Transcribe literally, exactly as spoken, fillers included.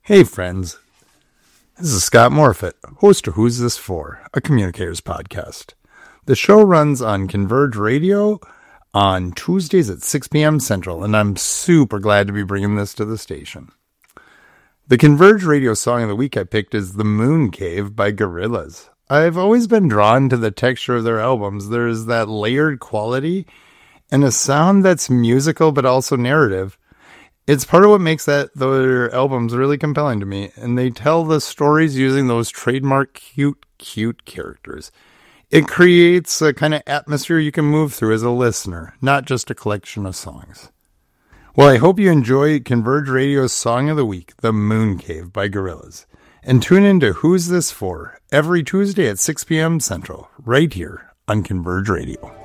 Hey friends, this is Scott Morfitt, host of Who's This For, a Communicators podcast. The show runs on Converge Radio on Tuesdays at six p.m. Central, and I'm super glad to be bringing this to the station. The Converge Radio song of the week I picked is The Moon Cave by Gorillaz. I've always been drawn to the texture of their albums. There's that layered quality and a sound that's musical but also narrative. It's part of what makes that their albums really compelling to me, and they tell the stories using those trademark cute, cute characters. It creates a kind of atmosphere you can move through as a listener, not just a collection of songs. Well, I hope you enjoy Converge Radio's Song of the Week, The Moon Cave by Gorillaz, and tune in to Who's This For every Tuesday at six p.m. Central, right here on Converge Radio.